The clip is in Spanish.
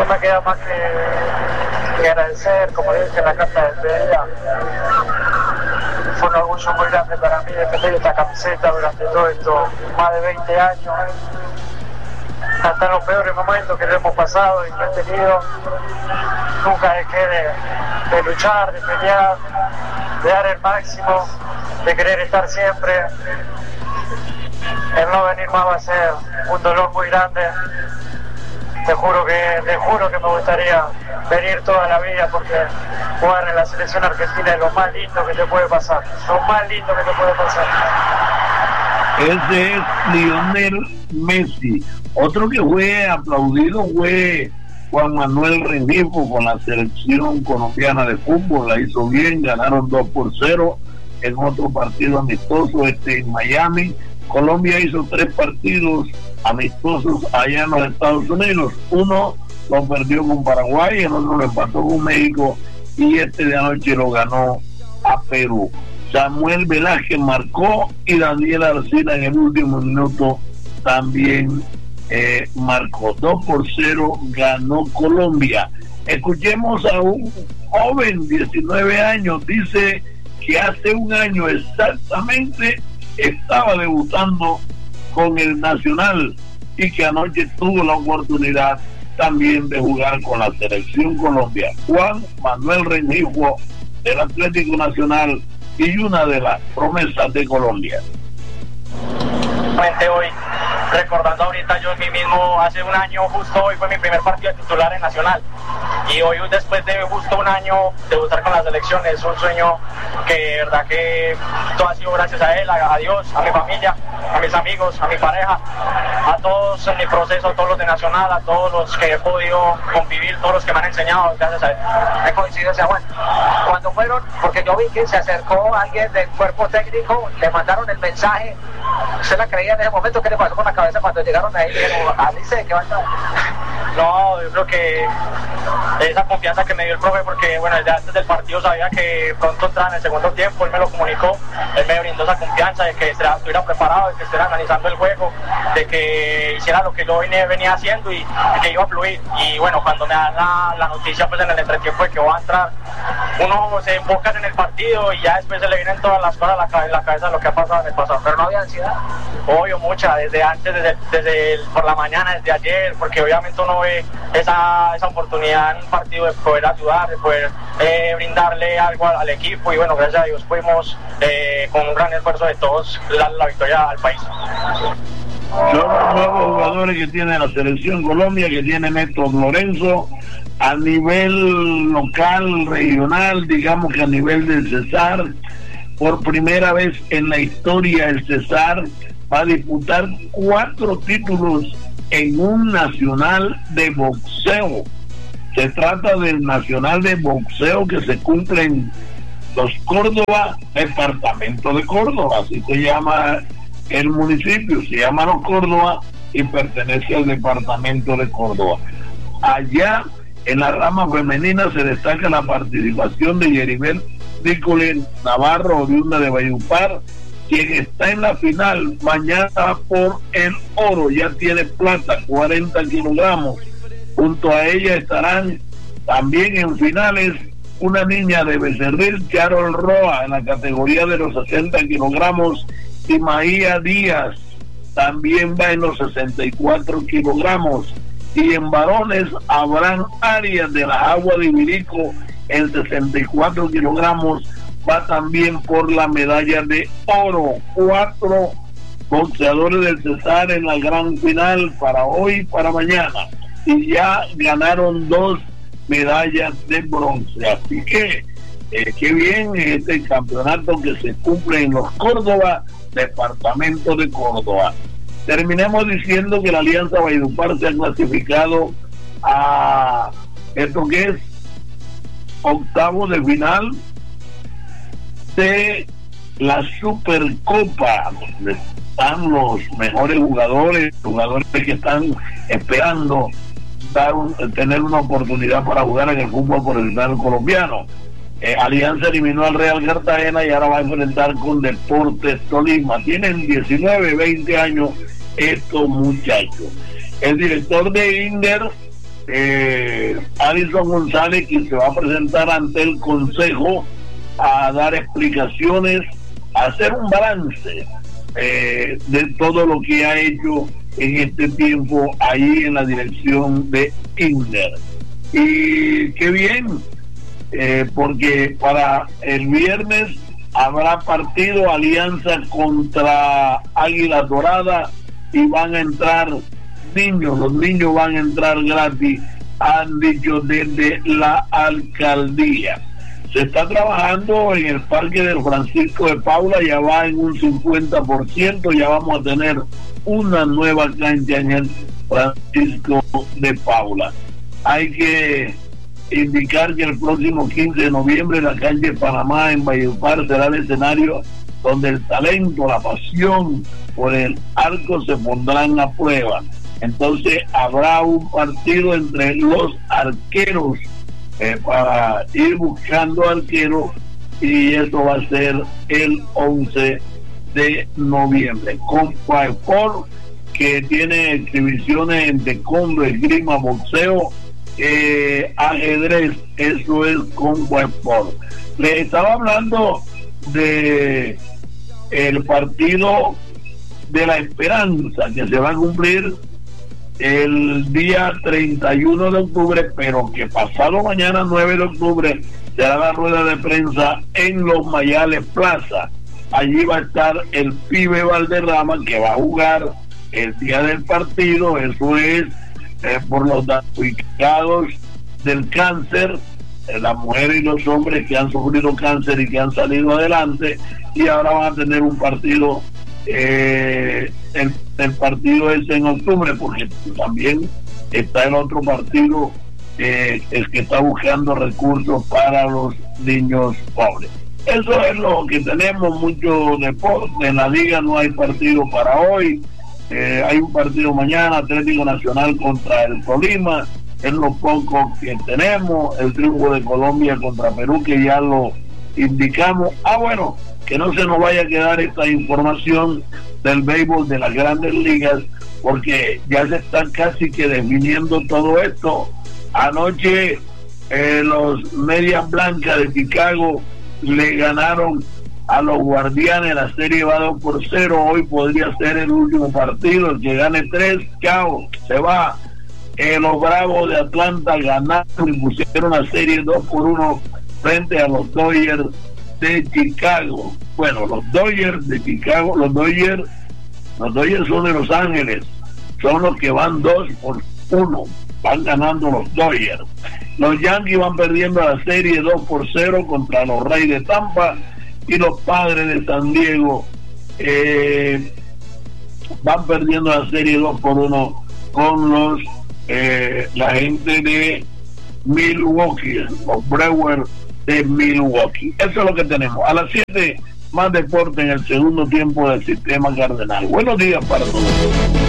no me queda más que agradecer, como dije en la carta de despedida. Fue un orgullo muy grande para mí defender esta camiseta durante todo esto, más de 20 años. Hasta en los peores momentos que lo hemos pasado y que he tenido, nunca dejé de luchar, de pelear, de dar el máximo, de querer estar siempre. El no venir más va a ser un dolor muy grande. Te juro que me gustaría venir toda la vida, porque jugar en la selección argentina es lo más lindo que te puede pasar. Lo más lindo que te puede pasar. Ese es Lionel Messi. Otro que fue aplaudido fue Juan Manuel Rengifo con la selección colombiana de fútbol. La hizo bien, ganaron 2-0 en otro partido amistoso en Miami. Colombia hizo 3 partidos amistosos allá en los Estados Unidos. Uno lo perdió con Paraguay, el otro lo empató con México y de anoche lo ganó a Perú. Samuel Velázquez marcó y Daniel Arcina en el último minuto también marcó. 2-0 ganó Colombia. Escuchemos a un joven, 19 años, dice que hace un año exactamente estaba debutando con el Nacional y que anoche tuvo la oportunidad también de jugar con la selección Colombia. Juan Manuel Rengifo del Atlético Nacional y una de las promesas de Colombia. Hoy, recordando ahorita yo en mí mismo, hace un año justo hoy fue mi primer partido de titular en Nacional, y hoy después de justo un año debutar con la selección es un sueño que de verdad que todo ha sido gracias a él, a Dios, a mi familia, a mis amigos, a mi pareja, a todos en mi proceso, a todos los de Nacional, a todos los que he podido convivir, todos los que me han enseñado, gracias a él. ¿Qué coincidencia, Juan? Cuando fueron, porque yo vi que se acercó alguien del cuerpo técnico, le mandaron el mensaje, ¿usted la creía en ese momento? ¿Qué le pasó con la cabeza cuando llegaron ahí? Alice, ¿qué va a estar? No, yo creo que esa confianza que me dio el profe, porque bueno, desde antes del partido sabía que pronto entraba en el segundo tiempo, él me lo comunicó, él me brindó esa confianza de que estuviera preparado, de que estuviera analizando el juego, de que hiciera lo que yo venía haciendo y que iba a fluir. Y bueno, cuando me dan la noticia pues en el entretiempo de que voy a entrar, uno se enfoca en el partido y ya después se le vienen todas las cosas en la cabeza de lo que ha pasado en el pasado. Pero no había ansiedad. Obvio, mucha, desde antes, por la mañana, desde ayer, porque obviamente uno ve esa oportunidad en un partido de poder ayudar, de poder brindarle algo al equipo, y bueno, gracias a Dios pudimos con un gran esfuerzo de todos darle la victoria al país. Son los nuevos jugadores que tiene la selección Colombia, que tiene Néstor Lorenzo a nivel local, regional, digamos que a nivel del Cesar. Por primera vez en la historia el Cesar va a disputar 4 títulos en un nacional de boxeo. Se trata del nacional de boxeo que se cumple en Los Córdoba, departamento de Córdoba, así se llama el municipio, se llama Los Córdoba y pertenece al departamento de Córdoba. Allá en la rama femenina se destaca la participación de Yeribel Dícole Navarro, oriunda de Valledupar, quien está en la final mañana por el oro, ya tiene plata, 40 kilogramos. Junto a ella estarán también en finales una niña de Becerril, Carol Roa, en la categoría de los 60 kilogramos, y Maía Díaz también va en los 64 kilogramos. Y en varones, Abraham Arias de la Agua de Ibirico en 64 kilogramos va también por la medalla de oro. 4 boxeadores del Cesar en la gran final para hoy y para mañana, y ya ganaron 2 medallas de bronce. Así que qué bien este campeonato que se cumple en Los Córdoba, departamento de Córdoba. Terminemos diciendo que la Alianza Valledupar se ha clasificado a esto que es octavo de final de la Supercopa, donde están los mejores jugadores que están esperando tener una oportunidad para jugar en el fútbol profesional colombiano. Alianza eliminó al Real Cartagena y ahora va a enfrentar con Deportes Tolima. Tienen 19, 20 años estos muchachos. El director de Inder Alison González, quien se va a presentar ante el Consejo a dar explicaciones, a hacer un balance de todo lo que ha hecho en este tiempo ahí en la dirección de INDER. Y qué bien, porque para el viernes habrá partido Alianza contra Águila Dorada y van a entrar niños, los niños van a entrar gratis, han dicho desde la alcaldía. Se está trabajando en el Parque del Francisco de Paula, ya va en un 50%, ya vamos a tener una nueva cancha en el Francisco de Paula. Hay que indicar que el próximo 15 de noviembre la cancha de Panamá en Valledupar será el escenario donde el talento, la pasión por el arco se pondrán a prueba. Entonces habrá un partido entre los arqueros para ir buscando arqueros, y eso va a ser el 11 de noviembre. Compa Sport, que tiene exhibiciones en taekwondo, esgrima, boxeo, ajedrez, eso es Compa Sport. Les estaba hablando de el partido de la Esperanza, que se va a cumplir el día 31 de octubre, pero que pasado mañana 9 de octubre será la rueda de prensa en Los Mayales Plaza. Allí va a estar el pibe Valderrama, que va a jugar el día del partido. Eso es por los damnificados del cáncer, las mujeres y los hombres que han sufrido cáncer y que han salido adelante, y ahora van a tener un partido, el partido es en octubre, porque también está el otro partido, el que está buscando recursos para los niños pobres. Eso es lo que tenemos, mucho deporte. En la liga no hay partido para hoy, hay un partido mañana, Atlético Nacional contra el Tolima, es lo poco que tenemos. El triunfo de Colombia contra Perú, que ya lo indicamos. Bueno, que no se nos vaya a quedar esta información del béisbol de las grandes ligas, porque ya se está casi que definiendo todo esto. Anoche los Medias Blancas de Chicago le ganaron a los Guardianes, la serie va 2-0. Hoy podría ser el último partido, el que gane 3, chao, se va. Los Bravos de Atlanta ganaron y pusieron la serie 2-1 frente a los Dodgers de Chicago. Bueno, los Dodgers de Chicago, los Dodgers son de Los Ángeles, son los que van 2-1, van ganando los Dodgers. Los Yankees van perdiendo la serie 2-0 contra los Reyes de Tampa, y los Padres de San Diego van perdiendo la serie 2-1 con los la gente de Milwaukee, los Brewers de Milwaukee. Eso es lo que tenemos. A las 7, más deporte en el segundo tiempo del Sistema Cardenal. Buenos días para todos.